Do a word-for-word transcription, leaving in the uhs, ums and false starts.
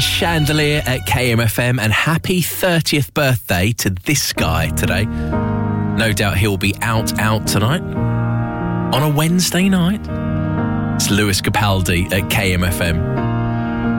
Chandelier at K M F M, and happy thirtieth birthday to this guy today. No doubt he'll be out, out tonight on a Wednesday night. It's Lewis Capaldi at K M F M.